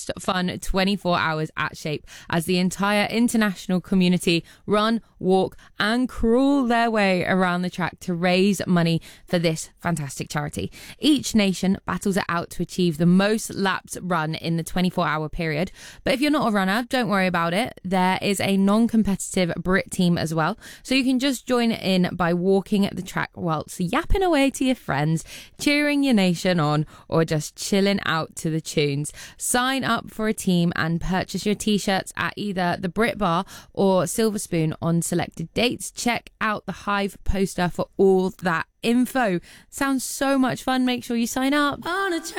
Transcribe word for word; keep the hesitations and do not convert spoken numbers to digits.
most fun twenty-four hours at Shape as the entire international community run, walk and crawl their way around the track to raise money for this fantastic charity. Each nation battles it out to achieve the most laps run in the twenty-four hour period. But if you're not a runner, don't worry about it. There is a non-competitive Brit team as well, so you can just join in by walking at the track whilst yapping away to your friends, cheering your nation on, or just chilling out to the tunes. Sign up for a team and purchase your t-shirts at either the Brit Bar or Silver Spoon on selected dates. Check out the Hive poster for all that info. Sounds so much fun. Make sure you sign up. On a